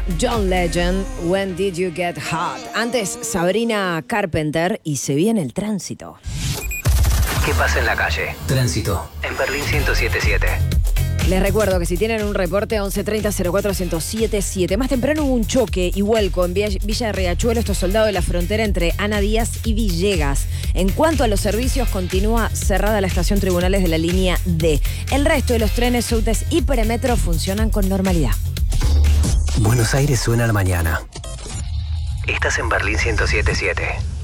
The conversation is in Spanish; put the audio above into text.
John Legend, When Did You Get Hot? Antes, Sabrina Carpenter y se viene el tránsito. ¿Qué pasa en la calle? Tránsito. En Berlín 107.7. Les recuerdo que si tienen un reporte 1130-04-1077. Más temprano hubo un choque y vuelco en Villa de Riachuelo, esto soldado de la frontera entre Ana Díaz y Villegas. En cuanto a los servicios, continúa cerrada la estación Tribunales de la línea D. El resto de los trenes, subtes y Premetro funcionan con normalidad. Buenos Aires suena a la mañana. Estás en Berlín 107.7.